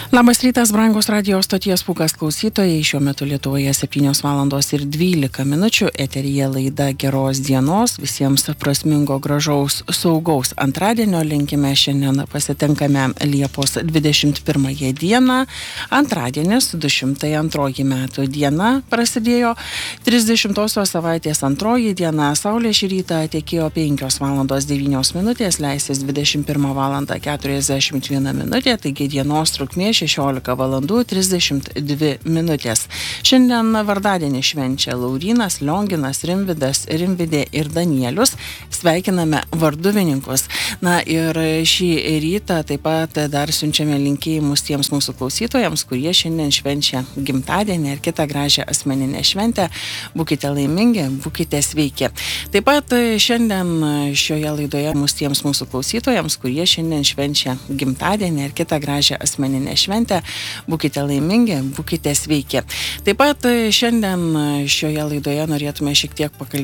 Labas rytas, brangus radijos stoties Pūkas klausytojai. Šiuo metu Lietuvoje 7:12 eteryje laida Geros dienos. Visiems prasmingo, gražaus, saugaus antradienio linkime. Šiandien pasitinkame Liepos 21 dieną. Antradienis 202 metų diena prasidėjo. 30-osios savaitės antroji diena. Saulė šį rytą tekėjo 5:09, leisis 21:41, taigi dienos trukmė 16:32. Šiandien vardadienį švenčia Laurynas, Lionginas, Rimvydas, Rimvidė ir Danielius. Sveikiname varduvininkus. Na ir šį rytą taip pat dar siunčiame linkėjimus tiems mūsų klausytojams, kurie šiandien švenčia gimtadienį ir kitą gražią asmeninę šventę. Būkite laimingi, būkite sveiki. Taip pat šiandien šioje laidoje tiems mūsų klausytojams, kurie šiandien švenčia gimtadienį ir kitą gražią asmeninę šventę. Būkite laimingi, būkite sveiki. Taip pat šiandien šioje laidoje norėtume šiek tiek pakalbėti